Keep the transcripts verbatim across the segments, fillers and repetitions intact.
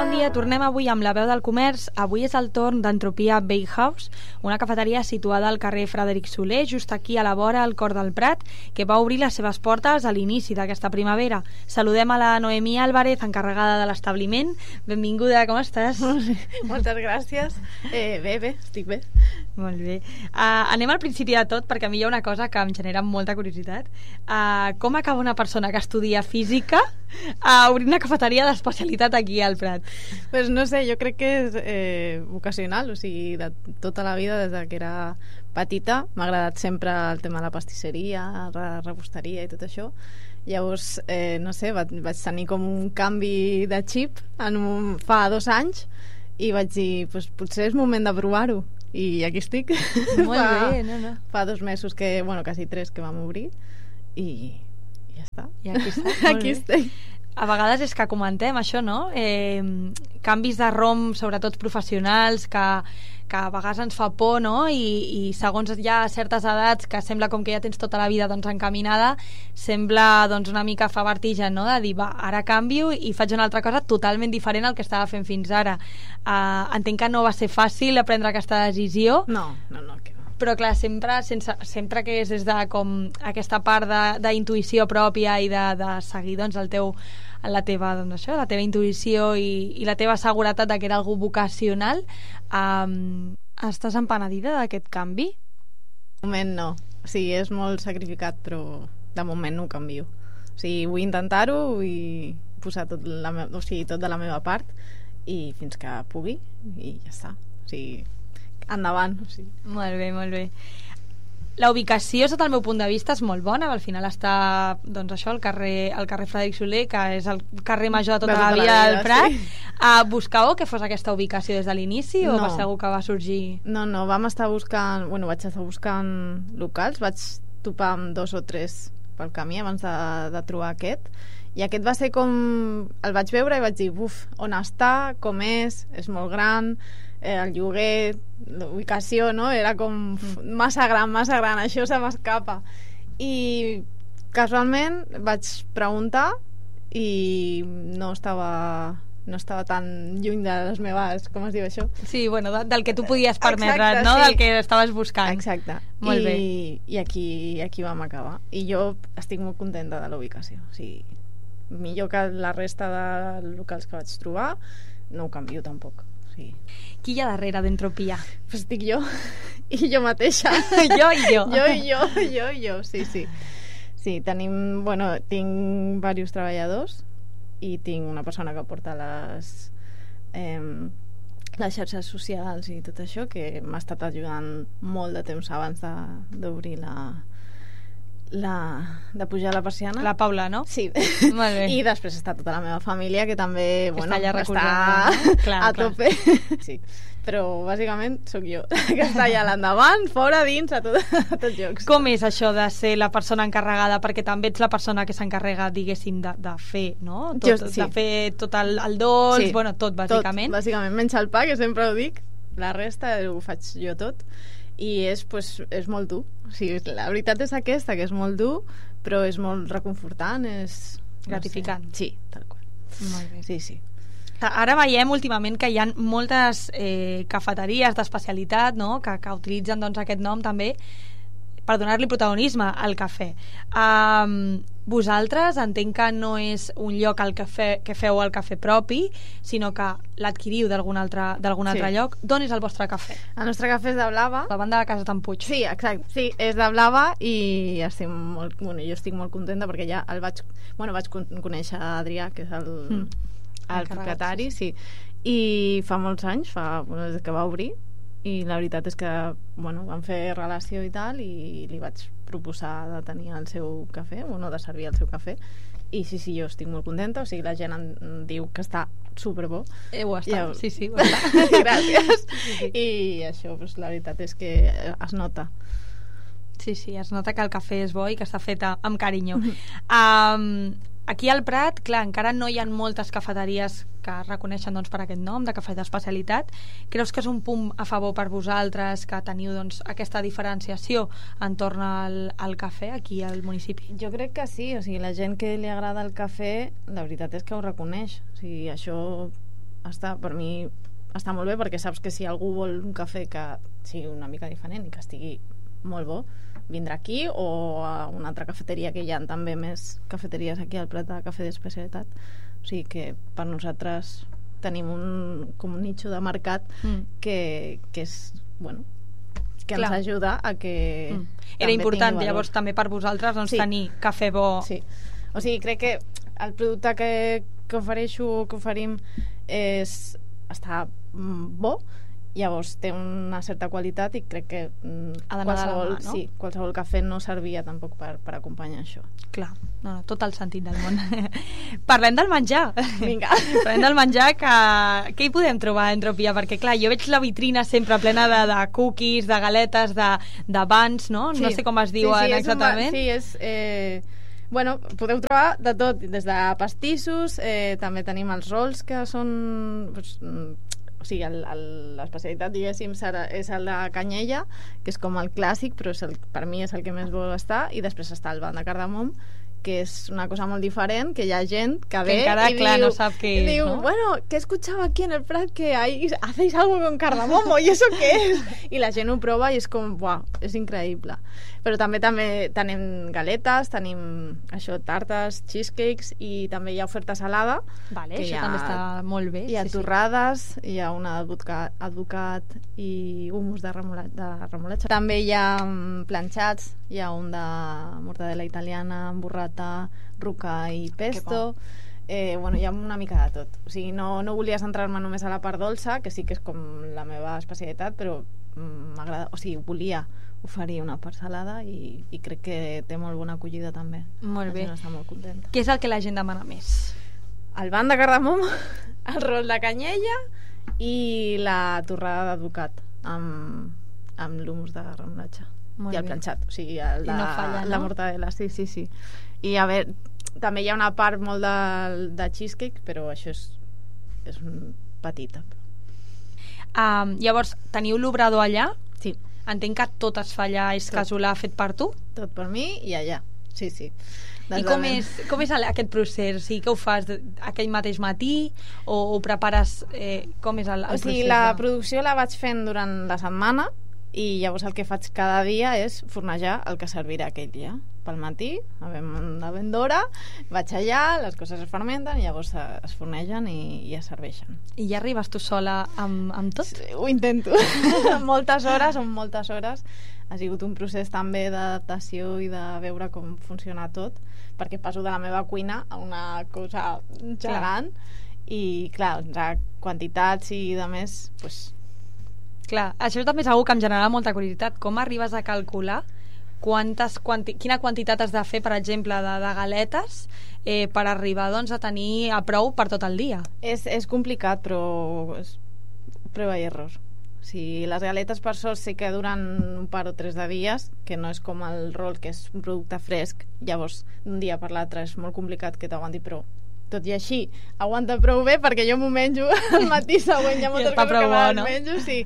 Bon dia, tornem avui amb la veu del comerç. Avui és el torn d'Entropia Bakehouse, una cafeteria situada al carrer Frederic Soler, just aquí a la vora, al cor del Prat, que va obrir les seves portes a l'inici d'aquesta primavera. Saludem a la Noemí Álvarez, encarregada de l'establiment. Benvinguda, com estàs? Moltes gràcies. Eh, bé, bé, estic bé. Molt bé. Uh, anem al principi de tot, perquè a mi hi ha una cosa que em genera molta curiositat. Uh, com acaba una persona que estudia física a obrir una cafeteria d'especialitat aquí al Prat? Pues no sé, jo crec que és eh, vocacional, o sigui, de tota la vida, des que era petita, m'ha agradat sempre el tema de la pastisseria, la reposteria i tot això. Llavors, eh, no sé, vaig, vaig tenir com un canvi de xip en un, fa dos anys i vaig dir, pues, potser és moment de provar-ho. I aquí estic. Molt fa, bé, no, no. Fa dos mesos, que, bueno, quasi tres que vam obrir i ja està. I aquí està. Aquí estic. A vegades és que comentem això, no? Eh, canvis de rom, sobretot professionals, que, que a vegades ens fa por, no? I, i segons ja a certes edats, que sembla com que ja tens tota la vida doncs, encaminada, sembla doncs, una mica fa vertigen, no? De dir, va, ara canvio i faig una altra cosa totalment diferent al que estava fent fins ara. Uh, entenc que no va ser fàcil prendre aquesta decisió. No, no, no, que però clar, sempre, sense, sempre que és des de com aquesta part d'intuïció pròpia i de, de seguir doncs, el teu, la, teva, doncs, això, la teva intuïció i, i la teva seguretat de que era algú vocacional, um, estàs empenedida d'aquest canvi? De moment no, o sigui, és molt sacrificat, però de moment no ho canvio. O sigui, vull intentar-ho i posar tot, la me... o sigui, tot de la meva part i fins que pugui i ja està. O sigui, endavant, o sigui. Molt bé, molt bé. La ubicació, sota el meu punt de vista, és molt bona. Al final està, doncs això, al carrer, al carrer Frederic Soler, que és el carrer major de tota, tota la vida del Prat. Sí. Uh, buscàveu que fos aquesta ubicació des de l'inici o no. va ser algú que va sorgir? No, no, vam estar buscant, bueno, vaig estar buscant locals, vaig topar amb dos o tres pel camí abans de, de trobar aquest, i aquest va ser com, el vaig veure i vaig dir, buf, on està, com és, és molt gran, eh, el lloguer, l'ubicació, no? Era com massa gran, massa gran, això se m'escapa. I casualment vaig preguntar i no estava no estava tan lluny de les meves, com es diu això? Sí, bueno, de, del que tu podies permetre, exacte, no? Sí. Del que estaves buscant. Exacte. Molt I, bé. I aquí, aquí vam acabar. I jo estic molt contenta de la ubicació. O sigui, millor que la resta de locals que vaig trobar, no ho canvio tampoc. Sí. Qui hi ha darrere d'Entropia? Pues estic jo i jo mateixa. Jo i jo. Jo i jo, jo i jo, sí, sí. Sí, tenim, bueno, tinc diversos treballadors i tinc una persona que porta les eh, les xarxes socials i tot això, que m'ha estat ajudant molt de temps abans d'obrir la La, de pujar la persiana. La Paula, no? Sí. Molt bé. I després està tota la meva família, que també, que bueno, està, està clar, a clar. tope. Sí. Però bàsicament sóc jo, que està allà a l'endavant, fora, dins, a, tot, a tots llocs. Com és això de ser la persona encarregada? Perquè també ets la persona que s'encarrega, diguéssim, de, de fer, no? Tot, jo, sí. De fer tot el, el dolç, sí. bueno, tot, bàsicament. Tot, bàsicament, menys el pa, que sempre ho dic, la resta ho faig jo tot. I és, pues, és molt dur. O sigui, la veritat és aquesta, que és molt dur, però és molt reconfortant, és... gratificant. No sé. Sí, tal qual. Molt bé. Sí, sí. Ara veiem últimament que hi ha moltes eh, cafeteries d'especialitat, no? que, que utilitzen doncs, aquest nom també per donar-li protagonisme al cafè. Um, vosaltres entenc que no és un lloc al que, fe, que feu el cafè propi, sinó que l'adquiriu d'algun altre, d'algun altre sí. lloc. D'on és el vostre cafè? El nostre cafè és de Blava. Davant de la casa Tampuig. Sí, exacte. Sí, és de Blava i estic molt, bueno, jo estic molt contenta perquè ja el vaig, bueno, vaig conèixer Adrià, que és el, mm. el, el propietari, sí. I fa molts anys, fa, bueno, des que va obrir, i la veritat és que, bueno, vam fer relació i tal, i li vaig proposar de tenir el seu cafè, bueno, de servir el seu cafè, i sí, sí, jo estic molt contenta, o sigui, la gent em diu que està superbo. Eh, ho està, I, sí, sí, ho està. Gràcies. Sí, sí. I això, pues, la veritat és que es nota. Sí, sí, es nota que el cafè és bo i que està fet amb carinyo. Um, aquí al Prat, clar, encara no hi ha moltes cafeteries que es reconeixen doncs, per aquest nom de cafè d'especialitat. Creus que és un punt a favor per vosaltres que teniu doncs, aquesta diferenciació entorn al, al cafè aquí al municipi? Jo crec que sí, o sigui, la gent que li agrada el cafè, la veritat és que ho reconeix. O sigui, això està, per mi està molt bé, perquè saps que si algú vol un cafè que sigui una mica diferent i que estigui molt bo, vindrà aquí o a una altra cafeteria, que hi ha també més cafeteries aquí al Prat de cafè d'especialitat. O sigui que per nosaltres tenim un, com un nicho de mercat mm. que, que és, bueno, que Clar. ens ajuda a que... Mm. Era important, llavors, també per vosaltres doncs, sí. tenir cafè bo. Sí. O sigui, crec que el producte que, que ofereixo, que oferim, és, està bo, llavors té una certa qualitat i crec que ha d'anar qualsevol, de la mà, no? sí, qualsevol cafè no servia tampoc per, per acompanyar això. Clar, no, no, tot el sentit del món. Parlem del menjar. Vinga. Parlem del menjar, que què hi podem trobar a Entropia? Perquè clar, jo veig la vitrina sempre plena de, de cookies, de galetes, de, de buns, no? Sí. No sé com es diuen sí, sí, exactament. Un, sí, és... Eh... Bueno, podeu trobar de tot, des de pastissos, eh, també tenim els rolls, que són... Doncs, o sigui, l'especialitat, diguéssim, serà, és el de canyella, que és com el clàssic, però és el, per mi és el que més vol estar, i després està el ban de cardamom, que és una cosa molt diferent, que hi ha gent que ve que encara, y clar, diu, no sap què és, diu, ¿no? Bueno, que he escuchado aquí en el Prat que hay, hacéis algo con cardamomo, ¿y eso qué es? I la gent ho prova i és com, uau, és increïble. Però també també tenim galetes, tenim això, tartes, cheesecakes, i també hi ha oferta salada. Vale, això ha, també està molt bé. Hi ha sí, torrades, sí. Hi ha una advocat, advocat i humus de, remolat, de remolatge. També hi ha planxats, hi ha un de mortadela italiana, burrata, ruca i pesto. Eh, bueno, hi ha una mica de tot. O sigui, no, no volia centrar-me només a la part dolça, que sí que és com la meva especialitat, però m'agrada, o sigui, volia oferir una part salada i, i crec que té molt bona acollida també. Molt bé. La gent està molt contenta. Què és el que la gent demana més? El ban de cardamom, el rol de canyella i la torrada d'advocat amb, amb l'humus de remolatge. I el planxat, o sigui, el de, no falla, no? la mortadela, sí, sí, sí. I a veure, també hi ha una part molt de, de cheesecake, però això és, és petita. Um, llavors, teniu l'obrador allà? Sí. Entenc que tot es fa allà, és tot. Casolà fet per tu? Tot per mi i allà, sí, sí. I com és, com és aquest procés? O sigui, què ho fas aquell mateix matí o ho prepares? Eh, com és el, el o sigui, procés? La de... producció la vaig fent durant la setmana i llavors el que faig cada dia és fornejar el que servirà aquell dia. Pel matí, a ben d'hora, vaig allà, les coses es fermenten i llavors es fornegen i, i es serveixen. I ja arribes tu sola amb, amb tot? Sí, ho intento. Moltes hores, són moltes hores. Ha sigut un procés també d'adaptació i de veure com funciona tot, perquè passo de la meva cuina a una cosa gegant. Clar. I clar, quantitats i de més, doncs... Clar, això també és una que em generarà molta curiositat. Com arribes a calcular quantes, quanti, quina quantitat has de fer, per exemple, de, de galetes eh, per arribar doncs, a tenir a prou per tot el dia? És, és complicat, però és prova i error. O sigui, les galetes per sort sí que duren un par o tres de dies, que no és com el rol, que és un producte fresc. Llavors, d'un dia per l'altre és molt complicat que t'aguanti, però tot i així aguanta prou bé, perquè jo m'ho menjo el matí següent, hi ha moltes coses que me'ls no? menjo, sí.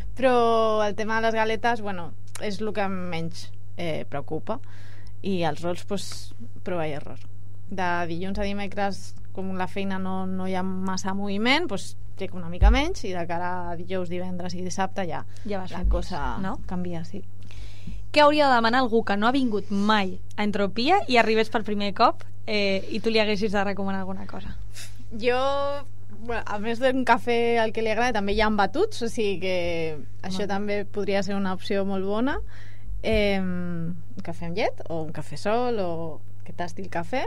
Però el tema de les galetes, bueno, és el que menys eh, preocupa, i els rols, doncs, prova i error. De dilluns a dimecres, com la feina no, no hi ha massa moviment, doncs trec una mica menys, i de cara a dijous, divendres i dissabte ja, ja la cosa no? canvia, sí. Què hauria de demanar algú que no ha vingut mai a Entropia i arribés per primer cop eh, i tu li haguessis de recomanar alguna cosa? Jo, bueno, a més d'un cafè al que li agrada, també hi ha batuts, o sigui que això Home. també podria ser una opció molt bona. Eh, un cafè amb llet o un cafè sol o que tastil cafè.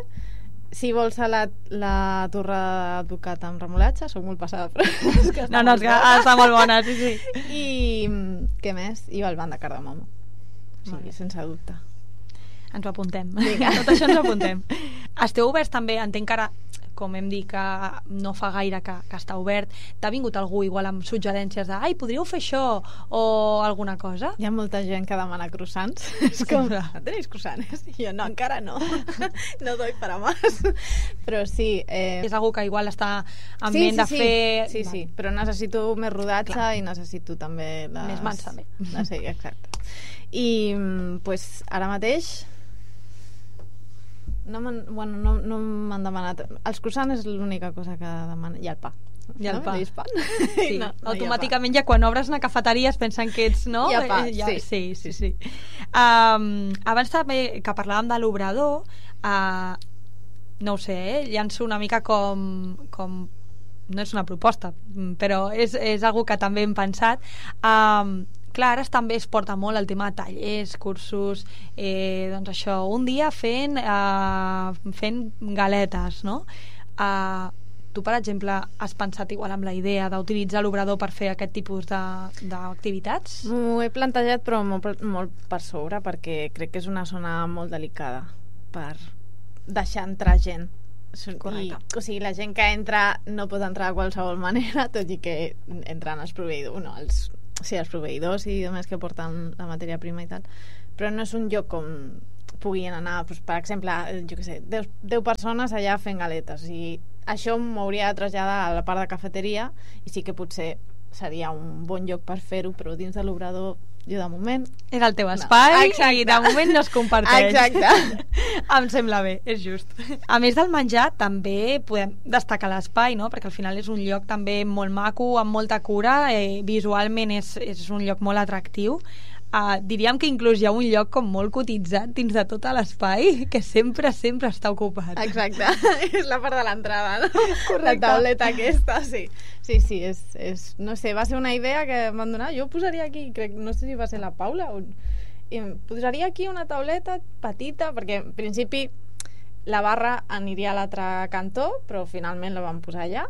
Si vols la, la torrada d'advocat amb remolatge, soc molt passada, però és que està no, no, molt és que està molt bona, sí, sí. I què més? I el ban de cardamomo. Sí, sense dubte. Ens ho apuntem. Tot això ens ho apuntem. Esteu oberts també, entenc que ara, com hem dit que no fa gaire que, que està obert, t'ha vingut algú igual amb suggerències de ai, podríeu fer això o alguna cosa? Hi ha molta gent que demana croissants. És com, no tenéis croissants? I jo, no, encara no. No doy para más. Però sí. Eh... És algú que igual està en sí, ment sí, de sí. fer... Sí, sí, però necessito més rodatge. Clar. I necessito també... Les... Més mans també. Sí, exacte. I pues, ara mateix no m'han, bueno, no, no m'han demanat. Els croissants és l'única cosa que demana, i el pa. I el no, pa. pan. Sí, no, no automàticament ja quan obres una cafeteria es pensen que ets, no? Hi ha pa, eh, ja, sí. Sí, sí, sí. Um, abans també que parlàvem de l'obrador, uh, no ho sé, eh? llanço una mica com... com no és una proposta, però és, és algo que també hem pensat. Um, clar, ara també es porta molt el tema de tallers, cursos, eh, doncs això, un dia fent, uh, fent galetes, no? Uh, tu, per exemple, has pensat igual amb la idea d'utilitzar l'obrador per fer aquest tipus d'activitats? M'ho he plantejat, però molt, molt per sobre, perquè crec que és una zona molt delicada per deixar entrar gent. Correcte. I, o sigui, la gent que entra no pot entrar de qualsevol manera, tot i que entren els proveïdors, no, els, sí, els proveïdors i demés que porten la matèria prima i tal, però no és un lloc com puguin anar, doncs, per exemple, jo què sé, deu persones allà fent galetes, i això m'hauria de traslladar a la part de cafeteria, i sí que potser seria un bon lloc per fer-ho, però dins de l'obrador jo de moment... És el teu espai no. i de moment no es comparteix. Exacte. Em sembla bé, és just. A més del menjar, també podem destacar l'espai, no? Perquè al final és un lloc també molt maco, amb molta cura, eh, visualment és, és un lloc molt atractiu. Uh, diríem que inclús hi ha un lloc com molt cotitzat dins de tot l'espai que sempre, sempre està ocupat. Exacte, és la part de l'entrada, no? Correcte. La tauleta aquesta, sí. Sí, sí, és, és, no sé, va ser una idea que em van donar, jo posaria aquí, crec, no sé si va ser la Paula, o, i posaria aquí una tauleta petita, perquè en principi la barra aniria a l'altre cantó, però finalment la vam posar allà,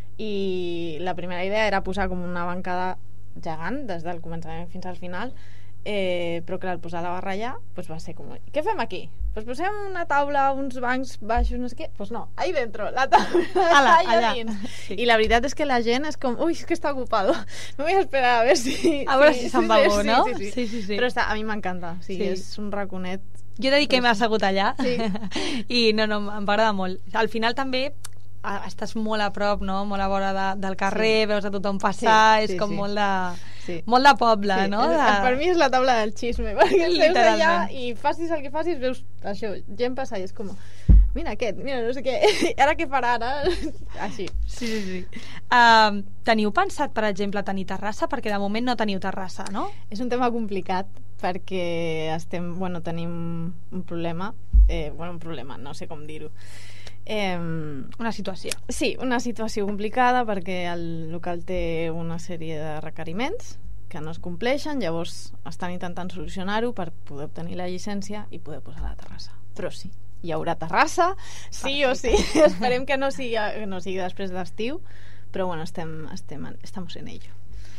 i la primera idea era posar com una bancada gegant, des del començament fins al final, Eh, però clar, al posar la barra allà pues va ser com, què fem aquí? Pues posem una taula, uns bancs baixos, no sé què, pues no, ahí dentro, la taula Ala, allà, allà dins. sí. I la veritat és que la gent és com, ui, és que està ocupado, me voy a esperar a ver si a veure si sí, se'n sí, va algú, sí, no? sí, sí. Sí, sí, sí. Però està, a mi m'encanta, sí, Sí. és un raconet. Jo he de dir que m'he assegut allà Sí. i no, no, em va agradar molt. Al final també a, estàs molt a prop, no? Molt a vora de, del carrer, sí. veus a tothom passar, Sí, és sí, com sí. molt de... Sí. Molt de poble, Sí, no? és, De... per mi és la taula del xisme, perquè veus allà Literalment. i facis el que facis, veus això, gent passar i és com, mira aquest, mira no sé què, ara què farà ara? Així. Sí, sí, sí. Uh, teniu pensat, per exemple, tenir terrassa? Perquè de moment no teniu terrassa, no? És un tema complicat perquè estem, bueno, tenim un problema, eh, bueno, un problema, no sé com dir-ho. Eh, Una situació. sí, una situació complicada perquè el local té una sèrie de requeriments que no es compleixen, llavors estan intentant solucionar-ho per poder obtenir la llicència i poder posar la terrassa. Però sí, hi haurà terrassa, sí Perfecte. o sí. Esperem que no sigui, que no sigui després d'estiu, però bueno, estem, estem, estamos en ello.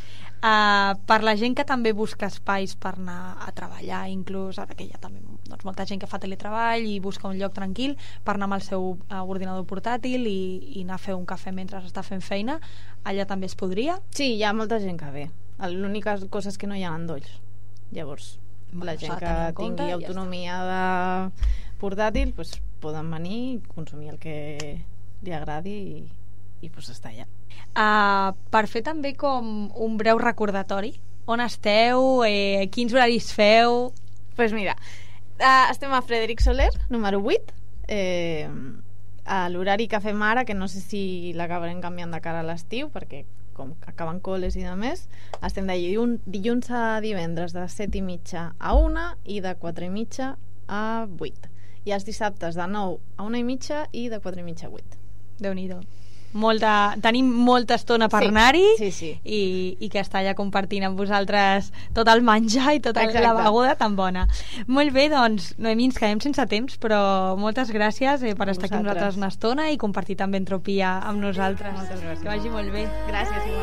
Uh, per la gent que també busca espais per anar a treballar, inclús ara que hi ha també doncs, molta gent que fa teletreball i busca un lloc tranquil per anar amb el seu uh, ordinador portàtil i, i anar a fer un cafè mentre està fent feina, allà també es podria? Sí, hi ha molta gent que ve. L'única cosa és que no hi ha endolls. Llavors, Bueno, la gent s'ha de que tenir en compte tingui i ja autonomia de portàtil pues, poden venir i consumir el que li agradi i, i pues, està allà. Uh, per fer també com un breu recordatori, on esteu, eh, quins horaris feu? Doncs pues mira, uh, estem a Frederic Soler, número vuit, eh, a l'horari que fem ara, que no sé si l'acabarem canviant de cara a l'estiu, perquè com que acaben col·les i de més, estem de dilluns, dilluns a divendres de set i mitja a una i de quatre i mitja a vuit. I els dissabtes de nou a una i mitja i de quatre i mitja a vuit. Déu-n'hi-do. Molta, tenim molta estona per Sí, anar-hi sí, sí. i, i que està allà compartint amb vosaltres tot el menjar i tota Exacte. la beguda tan bona. Molt bé, doncs, Noemí, ens quedem sense temps, però moltes gràcies eh, per estar aquí amb nosaltres una estona i compartir també entropia amb nosaltres. Moltes gràcies. Que vagi molt bé. Gràcies, igual.